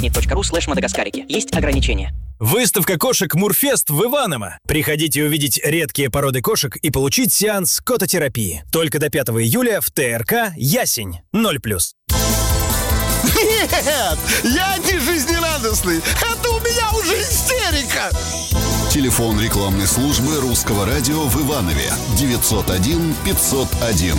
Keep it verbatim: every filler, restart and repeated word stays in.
магнит точка ру слэш мадагаскарики. Есть ограничения. Выставка кошек Мурфест в Иваново. Приходите увидеть редкие породы кошек и получить сеанс кототерапии. Только до пятого июля в ТРК «Ясень». ноль плюс. Нет, я не жизнерадостный. Это у меня уже истерика. Телефон рекламной службы Русского радио в Иванове девятьсот один пятьсот один.